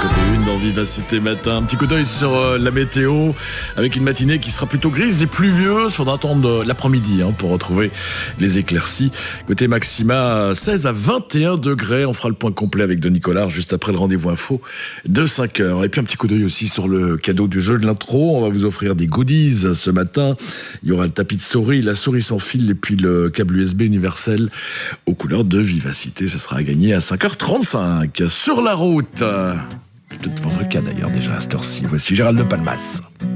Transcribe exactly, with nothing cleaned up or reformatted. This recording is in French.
côté une dans Vivacité Matin. Un petit coup d'œil sur euh, la météo avec une matinée qui sera plutôt grise et pluvieuse. Faudra attendre l'après-midi hein, pour retrouver les éclaircies. Côté maxima, seize à vingt et un degrés. On fera le point complet avec Denis Collard juste après le rendez-vous info de cinq heures. Et puis un petit coup d'œil aussi sur le cadeau du jeu de l'intro. On va vous offrir des goodies ce matin. Il y aura le tapis de souris, la souris sans fil et puis le câble U S B universel aux couleurs de Vivacité. Ça sera à gagner à cinq heures trente-cinq. Sur la route, peut-être vendre le cas d'ailleurs déjà à cette heure-ci. Voici Gérald de Palmas.